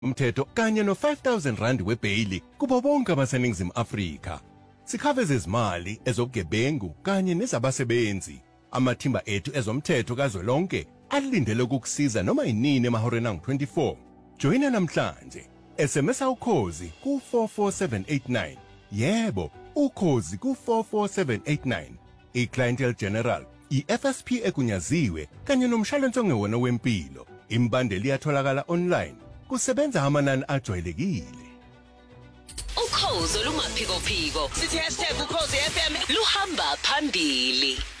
umthetho kanye no R5,000 webheyili kubo bonke abaseningizimu Afrika. Sikhave zezimali ezobugebengu kanye nezabasebenzi. Amathimba ethu ezomthetho kazwelonke alindele ukukusiza noma yinini emahoreni angu-24. Joyina namhlanje. SMS ukhozi ku44789. Yebo, ukhozi ku44789. I-Clientele General, i-FSP egunyaziwe kanye nomshwalense ongewona wempilo. Imbandeli iyatholakala online. Kusebenza amanani ajwayelekile. Ukhozi olumaphiko phiko. Sithi #ukhozi FM luhamba phambili.